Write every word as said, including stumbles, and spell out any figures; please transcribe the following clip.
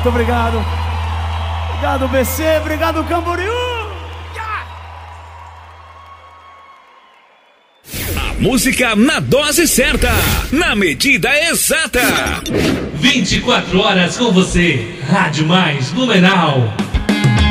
Muito obrigado. Obrigado, B C. Obrigado, Camboriú. A música na dose certa, na medida exata. vinte e quatro horas com você. Rádio Mais Blumenau.